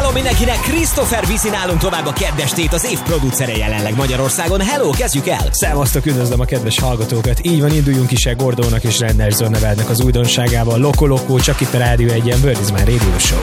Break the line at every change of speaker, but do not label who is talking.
Hello mindenkinek, Christopher viszi nálunk tovább a keddestét, az év producere jelenleg Magyarországon. Hello, kezdjük el!
Szevasztok, üdvözlöm a kedves hallgatókat. Így van, induljunk is el Gordónak és Renderzor nevelnek az újdonságával. Loko Loko, csak itt a Rádió 1-en, Bird is my Radio Show.